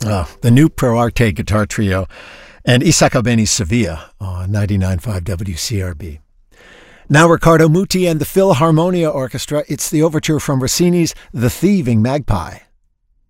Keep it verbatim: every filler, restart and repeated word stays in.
Uh, the new Pro Arte guitar trio, and Isaac Albeni's Sevilla on ninety-nine point five W C R B. Now Riccardo Muti and the Philharmonia Orchestra. It's the overture from Rossini's The Thieving Magpie.